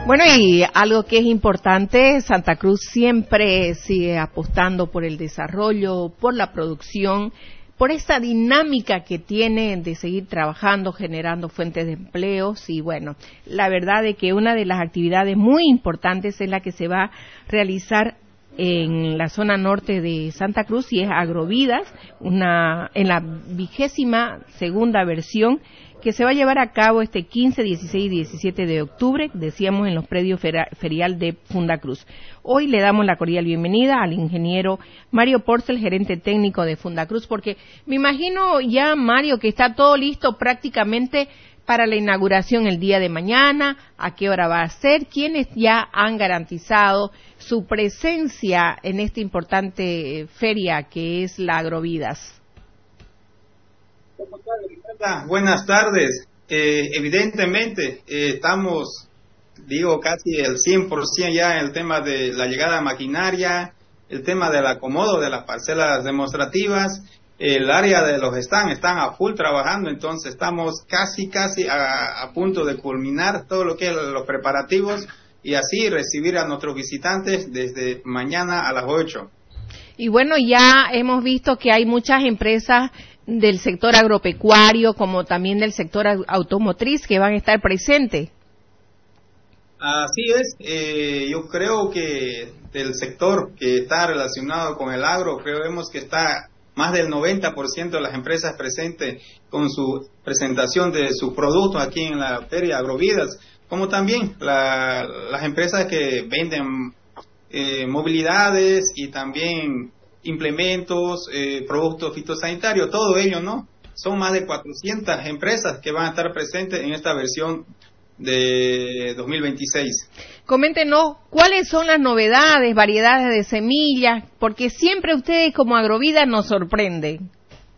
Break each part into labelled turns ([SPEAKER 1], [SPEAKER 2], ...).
[SPEAKER 1] Bueno, y algo que es importante, Santa Cruz siempre sigue apostando por el desarrollo, por la producción, por esta dinámica que tiene de seguir trabajando, generando fuentes de empleos. Y bueno, la verdad es que una de las actividades muy importantes es la que se va a realizar en la zona norte de Santa Cruz, y es Agrovidas, en la 22ª versión, que se va a llevar a cabo este 15, 16 y 17 de octubre, decíamos, en los predios ferial de Fundacruz. Hoy le damos la cordial bienvenida al ingeniero Mario Porcel, gerente técnico de Fundacruz, porque me imagino ya, Mario, que está todo listo prácticamente para la inauguración el día de mañana. ¿A qué hora va a ser? ¿Quiénes ya han garantizado su presencia en esta importante feria que es la Agrovidas?
[SPEAKER 2] Buenas tardes. Evidentemente estamos, casi el 100% ya en el tema de la llegada de maquinaria, el tema del acomodo de las parcelas demostrativas, el área de los stands están a full trabajando, entonces estamos casi a punto de culminar todo lo que es los preparativos y así recibir a nuestros visitantes desde mañana a las 8.
[SPEAKER 1] Y bueno, ya hemos visto que hay muchas empresas del sector agropecuario como también del sector automotriz que van a estar presentes.
[SPEAKER 2] Así es, yo creo que del sector que está relacionado con el agro, creemos que está más del 90% de las empresas presentes con su presentación de sus productos aquí en la Feria Agrovidas, como también las empresas que venden movilidades y también implementos, productos fitosanitarios, todo ello, ¿no? Son más de 400 empresas que van a estar presentes en esta versión de 2026.
[SPEAKER 1] Coméntenos cuáles son las novedades, variedades de semillas, porque siempre ustedes como Agrovidas nos sorprenden.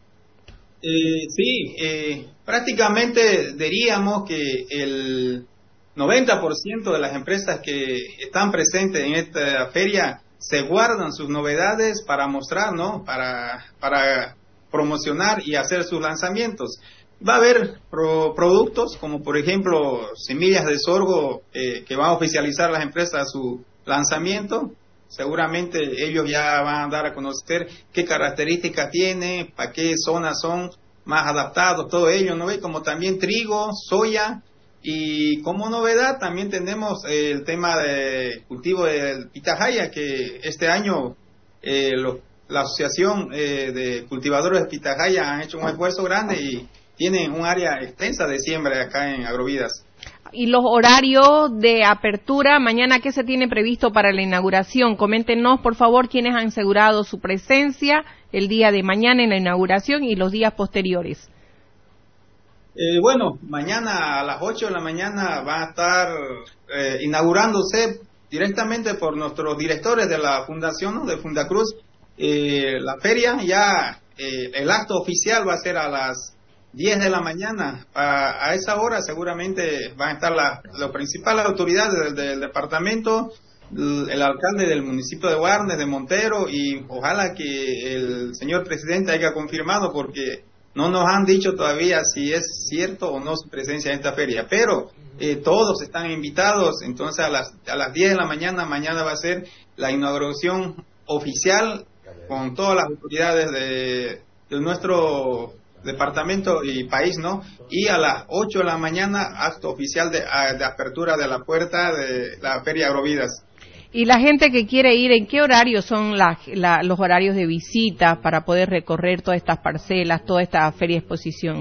[SPEAKER 2] Prácticamente diríamos que el 90% de las empresas que están presentes en esta feria se guardan sus novedades para mostrar, ¿no? Para promocionar y hacer sus lanzamientos. Va a haber productos como, por ejemplo, semillas de sorgo que van a oficializar las empresas su lanzamiento. Seguramente ellos ya van a dar a conocer qué características tiene, para qué zonas son más adaptados, todo ello, ¿no? Y como también trigo, soya. Y como novedad también tenemos el tema de cultivo del pitahaya, que este año la Asociación de Cultivadores de Pitahaya han hecho un esfuerzo grande y tienen un área extensa de siembra acá en Agrovidas.
[SPEAKER 1] Y los horarios de apertura, mañana, ¿qué se tiene previsto para la inauguración? Coméntenos, por favor, quiénes han asegurado su presencia el día de mañana en la inauguración y los días posteriores.
[SPEAKER 2] Mañana a las 8 de la mañana va a estar inaugurándose directamente por nuestros directores de la fundación, ¿no? De Fundacruz, la feria. Ya el acto oficial va a ser a las 10 de la mañana. A esa hora seguramente van a estar las principales autoridades del departamento, el alcalde del municipio de Guarnes, de Montero, y ojalá que el señor presidente haya confirmado, porque no nos han dicho todavía si es cierto o no su presencia en esta feria, pero todos están invitados. Entonces a las 10 de la mañana va a ser la inauguración oficial con todas las autoridades de nuestro departamento y país, ¿no? Y a las 8 de la mañana acto oficial de apertura de la puerta de la Feria Agrovidas.
[SPEAKER 1] Y la gente que quiere ir, ¿en qué horario son los horarios de visita para poder recorrer todas estas parcelas, toda esta feria exposición?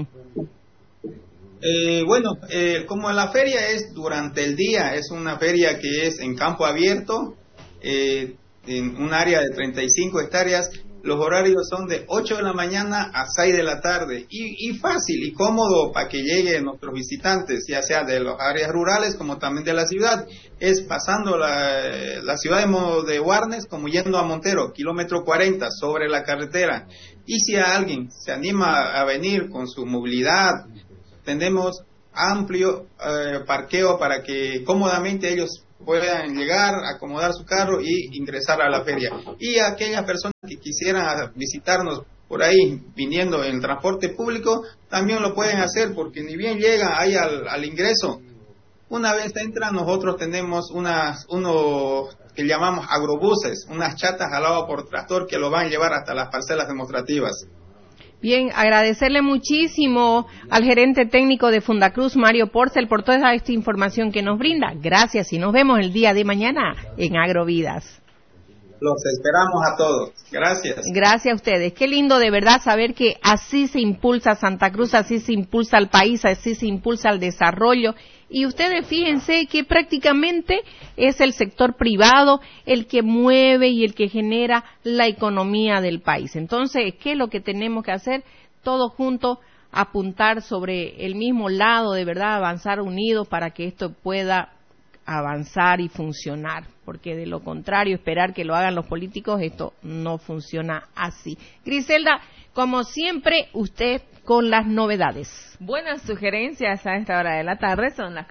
[SPEAKER 2] Como la feria es durante el día, es una feria que es en campo abierto, en un área de 35 hectáreas, los horarios son de 8 de la mañana a 6 de la tarde, y fácil y cómodo para que lleguen nuestros visitantes, ya sea de las áreas rurales como también de la ciudad. Es pasando la ciudad de Guarnes como yendo a Montero, kilómetro 40 sobre la carretera. Y si alguien se anima a venir con su movilidad, tenemos amplio parqueo para que cómodamente ellos puedan llegar, acomodar su carro y ingresar a la feria. Y aquellas personas que quisieran visitarnos por ahí viniendo en el transporte público, también lo pueden hacer, porque ni bien llegan ahí al ingreso, Una vez entran, nosotros tenemos unos que llamamos agrobuses, unas chatas jaladas por tractor que lo van a llevar hasta las parcelas demostrativas.
[SPEAKER 1] Bien, agradecerle muchísimo al gerente técnico de Fundacruz, Mario Porcel, por toda esta información que nos brinda. Gracias y nos vemos el día de mañana en Agrovidas.
[SPEAKER 2] Los esperamos a todos. Gracias.
[SPEAKER 1] Gracias a ustedes. Qué lindo de verdad saber que así se impulsa Santa Cruz, así se impulsa el país, así se impulsa el desarrollo. Y ustedes fíjense que prácticamente es el sector privado el que mueve y el que genera la economía del país. Entonces, ¿qué es lo que tenemos que hacer? Todos juntos apuntar sobre el mismo lado, de verdad, avanzar unidos para que esto pueda avanzar y funcionar, porque de lo contrario, esperar que lo hagan los políticos, esto no funciona así. Griselda, como siempre, usted con las novedades.
[SPEAKER 3] Buenas sugerencias a esta hora de la tarde, son las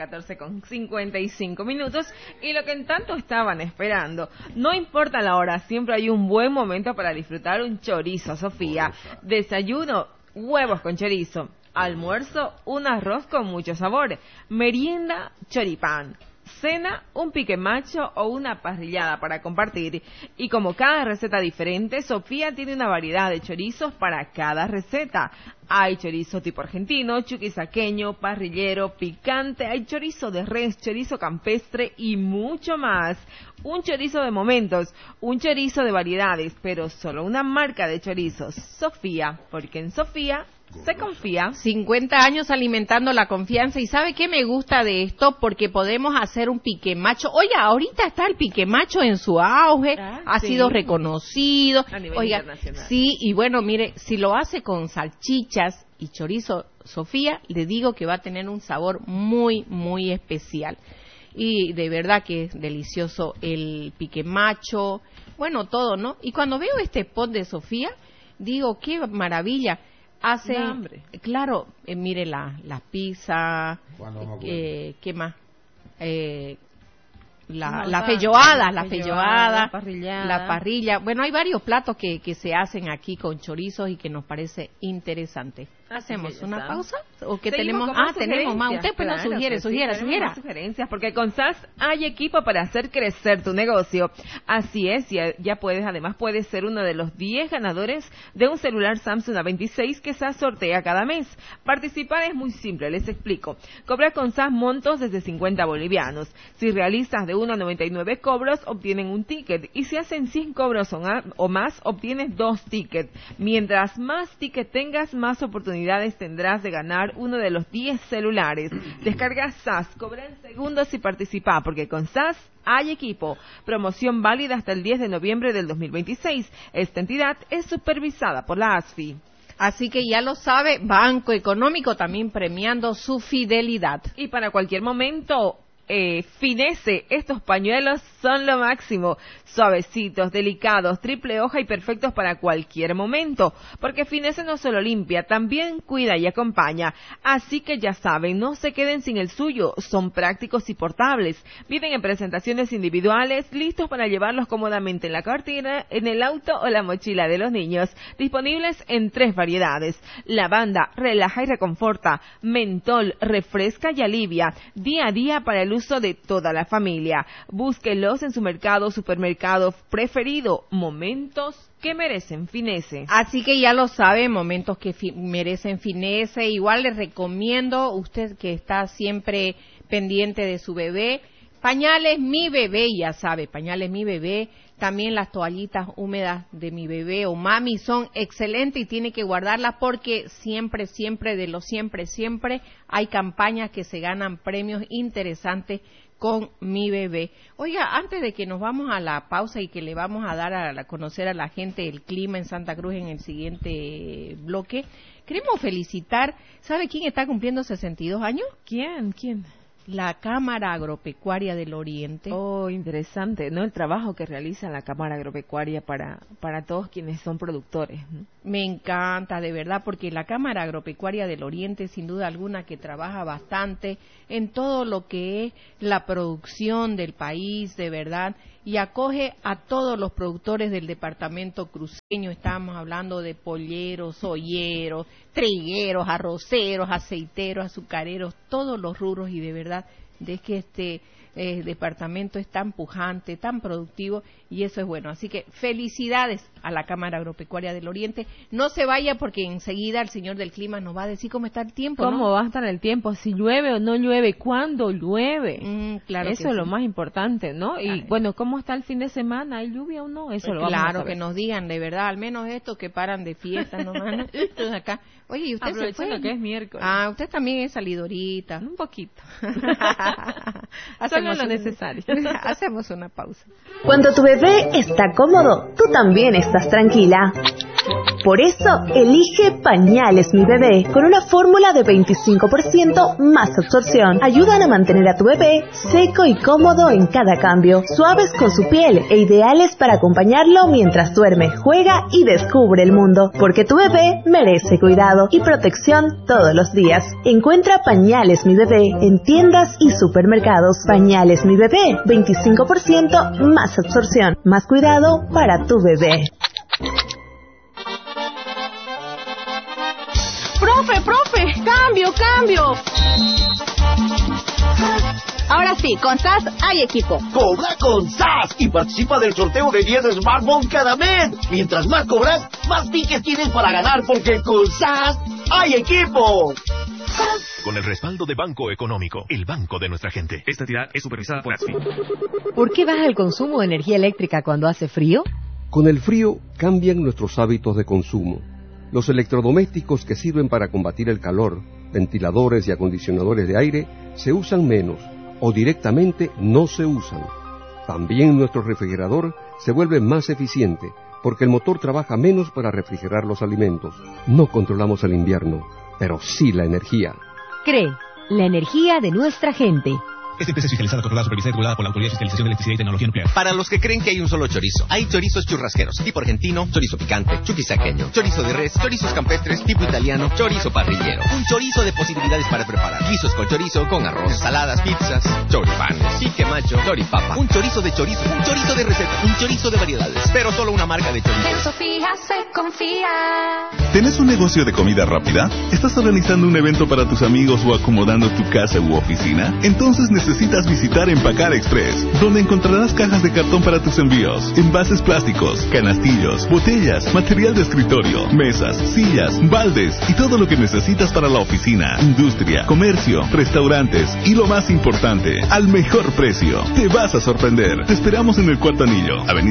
[SPEAKER 3] 14:55 y lo que en tanto estaban esperando. No importa la hora, siempre hay un buen momento para disfrutar un chorizo, Sofía. Desayuno, huevos con chorizo. Almuerzo, un arroz con mucho sabor. Merienda, choripán. Cena, un pique macho o una parrillada para compartir. Y como cada receta diferente, Sofía tiene una variedad de chorizos para cada receta. Hay chorizo tipo argentino, chuquisaqueño, parrillero, picante, hay chorizo de res, chorizo campestre y mucho más. Un chorizo de momentos, un chorizo de variedades, pero solo una marca de chorizos. Sofía, porque en Sofía se confía.
[SPEAKER 1] 50 años alimentando la confianza. ¿Y sabe qué me gusta de esto? Porque podemos hacer un pique macho. Oiga, ahorita está el pique macho en su auge, ha sido reconocido.
[SPEAKER 3] A nivel internacional.
[SPEAKER 1] Sí, y bueno, mire, si lo hace con salchichas y chorizo, Sofía, le digo que va a tener un sabor muy, muy especial. Y de verdad que es delicioso el pique macho, bueno, todo, ¿no? Y cuando veo este spot de Sofía, digo, qué maravilla. Hace, claro, mire la pizza, ¿qué más? La feijoada, la parrilla. Bueno, hay varios platos que se hacen aquí con chorizos y que nos parece interesante. ¿Hacemos una pausa? ¿O que tenemos? Tenemos más. Usted pues nos sugiera.
[SPEAKER 3] Sugerencias, porque con SAS hay equipo para hacer crecer tu negocio. Así es, además puedes ser uno de los 10 ganadores de un celular Samsung A26 que SAS sortea cada mes. Participar es muy simple, les explico. Cobrar con SAS montos desde 50 bolivianos. Si realizas de 1 a 99 cobros, obtienen un ticket. Y si hacen 100 cobros o más, obtienes 2 tickets. Mientras más tickets tengas, más oportunidades tendrás de ganar uno de los 10 celulares. Descarga SAS, cobra en segundos y participa, porque con SAS hay equipo. Promoción válida hasta el 10 de noviembre del 2026. Esta entidad es supervisada por la ASFI.
[SPEAKER 1] Así que ya lo sabe, Banco Económico también premiando su fidelidad.
[SPEAKER 3] Y para cualquier momento, Finese, estos pañuelos son lo máximo, suavecitos, delicados, triple hoja y perfectos para cualquier momento, porque Finese no solo limpia, también cuida y acompaña, así que ya saben, no se queden sin el suyo, son prácticos y portables, vienen en presentaciones individuales, listos para llevarlos cómodamente en la cartera, en el auto o la mochila de los niños, disponibles en 3 variedades, lavanda, relaja y reconforta, mentol, refresca y alivia, día a día para el uso de toda la familia. Búsquenlos en su supermercado preferido. Momentos que merecen Finese.
[SPEAKER 1] Así que ya lo sabe, momentos que merecen Finese. Igual les recomiendo, usted que está siempre pendiente de su bebé, pañales Mi Bebé, ya sabe, pañales Mi Bebé. También las toallitas húmedas de Mi Bebé o Mami son excelentes y tiene que guardarlas porque siempre hay campañas que se ganan premios interesantes con Mi Bebé. Oiga, antes de que nos vamos a la pausa y que le vamos a dar a conocer a la gente el clima en Santa Cruz en el siguiente bloque, queremos felicitar, ¿sabe quién está cumpliendo 62 años?
[SPEAKER 3] ¿Quién?
[SPEAKER 1] La Cámara Agropecuaria del Oriente.
[SPEAKER 3] Oh, interesante, ¿no? El trabajo que realiza la Cámara Agropecuaria para todos quienes son productores, ¿no?
[SPEAKER 1] Me encanta, de verdad, porque la Cámara Agropecuaria del Oriente, sin duda alguna, que trabaja bastante en todo lo que es la producción del país, de verdad, y acoge a todos los productores del departamento cruceño. Estamos hablando de polleros, olleros, trigueros, arroceros, aceiteros, azucareros, todos los rubros, y de verdad de que este departamento es tan pujante, tan productivo, y eso es bueno. Así que felicidades a la Cámara Agropecuaria del Oriente. No se vaya porque enseguida el señor del clima nos va a decir cómo está el tiempo, ¿no?
[SPEAKER 3] ¿Cómo va a estar el tiempo? Si llueve o no llueve, ¿cuándo llueve?
[SPEAKER 1] Claro,
[SPEAKER 3] eso es lo más importante, ¿no? Y bueno, ¿cómo está el fin de semana? ¿Hay lluvia o no? Eso lo vamos a saber.
[SPEAKER 1] Claro, que nos digan de verdad, al menos estos que paran de fiesta nomás, ¿no? Estos acá. Oye, ¿y usted se fue?
[SPEAKER 3] Que es miércoles.
[SPEAKER 1] Usted también es salidorita.
[SPEAKER 3] Un poquito.
[SPEAKER 1] Hacemos
[SPEAKER 3] lo necesario.
[SPEAKER 1] Hacemos una pausa.
[SPEAKER 4] Cuando tu bebé está cómodo, tú también estás tranquila. Por eso, elige Pañales Mi Bebé, con una fórmula de 25% más absorción. Ayudan a mantener a tu bebé seco y cómodo en cada cambio, suaves con su piel e ideales para acompañarlo mientras duerme, juega y descubre el mundo. Porque tu bebé merece cuidado y protección todos los días. Encuentra Pañales Mi Bebé en tiendas y supermercados. Pañales Mi Bebé, 25% más absorción, más cuidado para tu bebé.
[SPEAKER 5] ¡Profe! ¡Cambio! Ahora sí, con SAS hay equipo.
[SPEAKER 6] Cobra con SAS y participa del sorteo de 10 smartphones cada mes. Mientras más cobras, más tickets tienes para ganar, porque con SAS hay equipo.
[SPEAKER 7] Con el respaldo de Banco Económico, el banco de nuestra gente. Esta entidad es supervisada por ASFI.
[SPEAKER 8] ¿Por qué baja el consumo de energía eléctrica cuando hace frío?
[SPEAKER 9] Con el frío cambian nuestros hábitos de consumo. Los electrodomésticos que sirven para combatir el calor, ventiladores y acondicionadores de aire, se usan menos o directamente no se usan. También nuestro refrigerador se vuelve más eficiente porque el motor trabaja menos para refrigerar los alimentos. No controlamos el invierno, pero sí la energía.
[SPEAKER 8] CRE, la energía de nuestra gente.
[SPEAKER 7] Esta empresa es fiscalizada, controlada, supervisada y regulada por la Autoridad de Fiscalización de Electricidad y Tecnología Nuclear.
[SPEAKER 10] Para los que creen que hay un solo chorizo, hay chorizos churrasqueros, tipo argentino, chorizo picante, chuquisaqueño, chorizo de res, chorizos campestres, tipo italiano, chorizo parrillero. Un chorizo de posibilidades para preparar. Guisos con chorizo, con arroz, ensaladas, pizzas, choripanes, chique macho, choripapa. Un chorizo de chorizo, un chorizo de receta, un chorizo de variedades, pero solo una marca de chorizo.
[SPEAKER 11] En Sofía se confía.
[SPEAKER 12] ¿Tenés un negocio de comida rápida? ¿Estás organizando un evento para tus amigos o acomodando tu casa u oficina? Entonces necesitas visitar Empacar Express, donde encontrarás cajas de cartón para tus envíos, envases plásticos, canastillos, botellas, material de escritorio, mesas, sillas, baldes y todo lo que necesitas para la oficina, industria, comercio, restaurantes y lo más importante, al mejor precio. Te vas a sorprender. Te esperamos en el Cuarto Anillo, Avenida